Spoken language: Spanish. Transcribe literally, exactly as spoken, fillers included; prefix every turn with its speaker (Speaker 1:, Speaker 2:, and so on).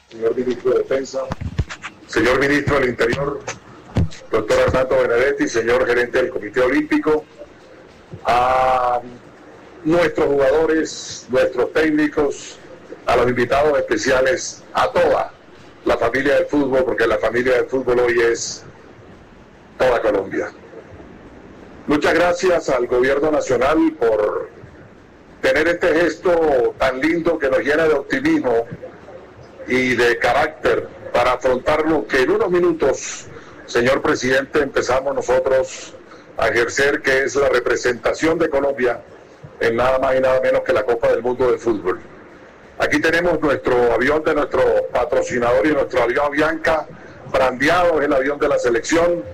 Speaker 1: señor ministro de Defensa, señor ministro del Interior, doctor Arnaldo Benedetti, señor gerente del Comité Olímpico, a nuestros jugadores, nuestros técnicos, a los invitados especiales, a toda la familia del fútbol, porque la familia del fútbol hoy es toda Colombia. Muchas gracias al gobierno nacional por tener este gesto tan lindo que nos llena de optimismo y de carácter para afrontar lo que en unos minutos, señor presidente, empezamos nosotros a ejercer, que es la representación de Colombia en nada más y nada menos que la Copa del Mundo de Fútbol. Aquí tenemos nuestro avión de nuestro patrocinador y nuestro avión Avianca, brandeado, es el avión de la selección.